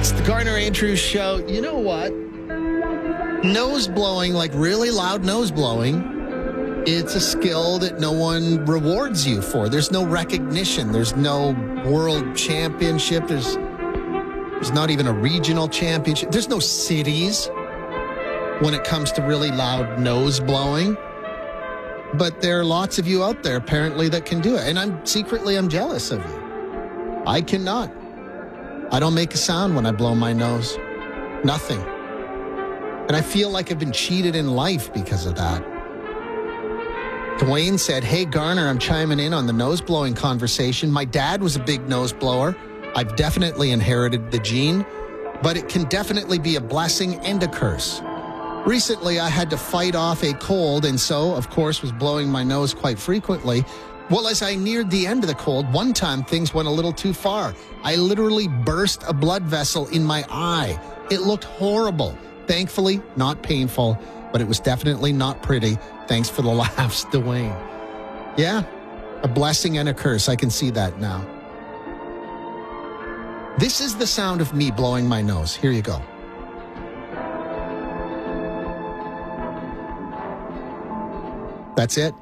It's the Garner Andrews Show. You know what? Nose blowing, like really loud nose blowing, it's a skill that no one rewards you for. There's no recognition. There's no world championship. There's not even a regional championship. There's no cities when it comes to really loud nose blowing. But there are lots of you out there, apparently, that can do it. And I'm jealous of you. I cannot. I don't make a sound when I blow my nose. Nothing. And I feel like I've been cheated in life because of that. Dwayne said, "Hey, Garner, I'm chiming in on the nose blowing conversation. My dad was a big nose blower. I've definitely inherited the gene, but it can definitely be a blessing and a curse. Recently, I had to fight off a cold and so, of course, was blowing my nose quite frequently. Well, as I neared the end of the cold, one time things went a little too far. I literally burst a blood vessel in my eye. It looked horrible. Thankfully, not painful, but it was definitely not pretty. Thanks for the laughs, Dwayne." Yeah, a blessing and a curse. I can see that now. This is the sound of me blowing my nose. Here you go. That's it.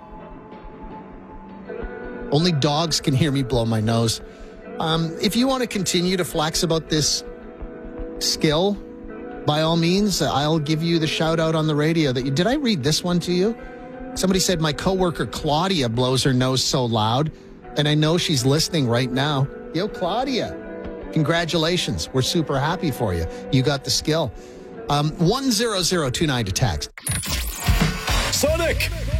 Only dogs can hear me blow my nose. If you want to continue to flex about this skill, by all means, I'll give you the shout out on the radio. Did I read this one to you? Somebody said my coworker Claudia blows her nose so loud, and I know she's listening right now. Yo, Claudia, congratulations. We're super happy for you. You got the skill. 10029 to text. Sonic!